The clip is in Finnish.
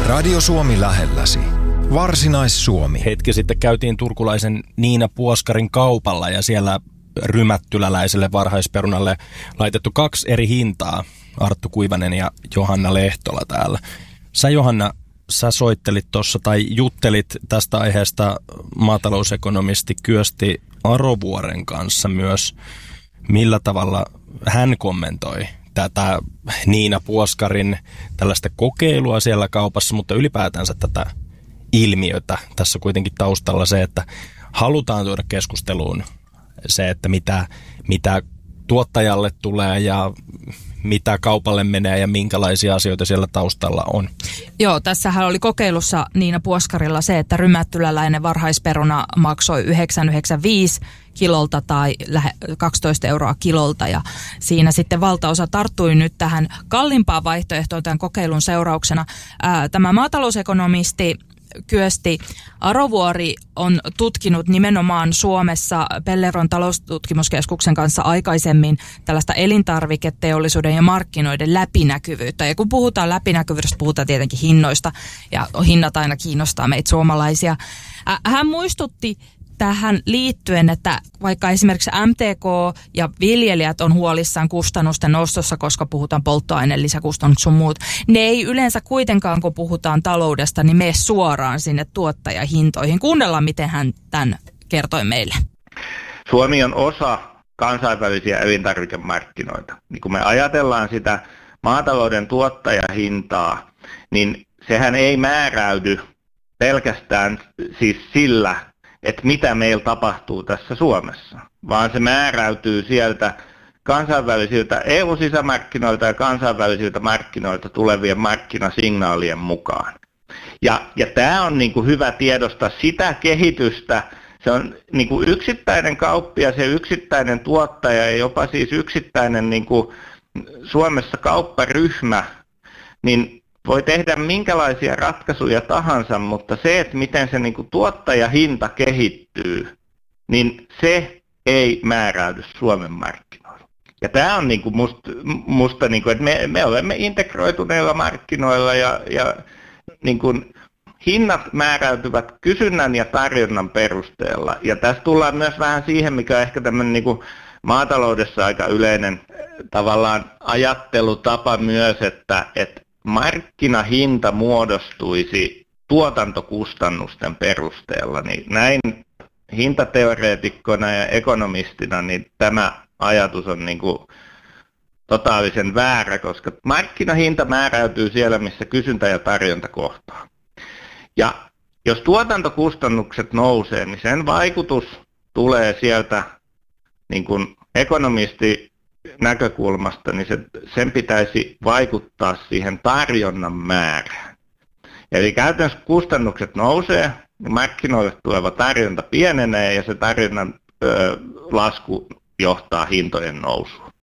Radio Suomi lähelläsi. Varsinais-Suomi. Hetki sitten käytiin turkulaisen Niina Puoskarin kaupalla ja siellä rymättyläläiselle varhaisperunalle laitettu 2 eri hintaa. Arttu Kuivanen ja Johanna Lehtola täällä. Johanna, sä soittelit tuossa tai juttelit tästä aiheesta maatalousekonomisti Kyösti Arovuoren kanssa myös. Millä tavalla hän kommentoi tätä Niina Puoskarin tällaista kokeilua siellä kaupassa, mutta ylipäätänsä tätä ilmiötä. Tässä kuitenkin taustalla se, että halutaan tuoda keskusteluun se, että mitä tuottajalle tulee ja mitä kaupalle menee ja minkälaisia asioita siellä taustalla on. Joo, tässähän oli kokeilussa Niina Puoskarilla se, että rymättyläläinen varhaisperuna maksoi 9,95 kilolta tai 12 euroa kilolta ja siinä sitten valtaosa tarttui nyt tähän kalliimpaan vaihtoehtoon tämän kokeilun seurauksena. Tämä maatalousekonomisti Kyösti Arovuori on tutkinut nimenomaan Suomessa Pelleron taloustutkimuskeskuksen kanssa aikaisemmin tällaista elintarviketeollisuuden ja markkinoiden läpinäkyvyyttä. Ja kun puhutaan läpinäkyvyydestä, puhutaan tietenkin hinnoista ja hinnat aina kiinnostaa meitä suomalaisia. Hän muistutti tähän liittyen, että vaikka esimerkiksi MTK ja viljelijät on huolissaan kustannusten nostossa, koska puhutaan polttoaineen lisäkustannukset sun muut, ne ei yleensä kuitenkaan, kun puhutaan taloudesta, niin mene suoraan sinne tuottajahintoihin. Kuunnellaan, miten hän tämän kertoi meille. Suomi on osa kansainvälisiä elintarvikemarkkinoita. Niin kun me ajatellaan sitä maatalouden tuottajahintaa, niin sehän ei määräydy pelkästään siis sillä, että mitä meillä tapahtuu tässä Suomessa, vaan se määräytyy sieltä kansainvälisiltä EU-sisämarkkinoilta ja kansainvälisiltä markkinoilta tulevien markkinasignaalien mukaan. Ja tämä on niin kuin hyvä tiedostaa sitä kehitystä. Se on niin kuin yksittäinen kauppias ja yksittäinen tuottaja ja jopa siis yksittäinen niin kuin Suomessa kaupparyhmä, niin voi tehdä minkälaisia ratkaisuja tahansa, mutta se, että miten se niin kuin tuottajahinta kehittyy, niin se ei määräydy Suomen markkinoilla. Ja tämä on niin kuin musta niin kuin, että me olemme integroituneilla markkinoilla ja niin kuin hinnat määräytyvät kysynnän ja tarjonnan perusteella. Ja tässä tullaan myös vähän siihen, mikä on ehkä tämmöinen niin kuin maataloudessa aika yleinen tavallaan ajattelutapa myös, että markkinahinta muodostuisi tuotantokustannusten perusteella, niin näin hintateoreetikkona ja ekonomistina niin tämä ajatus on niin kuin totaalisen väärä, koska markkinahinta määräytyy siellä, missä kysyntä ja tarjonta kohtaa. Ja jos tuotantokustannukset nousee, niin sen vaikutus tulee sieltä niin kuin ekonomisti näkökulmasta, niin sen pitäisi vaikuttaa siihen tarjonnan määrään. Eli käytännössä kustannukset nousee, niin markkinoille tuleva tarjonta pienenee ja se tarjonnan lasku johtaa hintojen nousuun.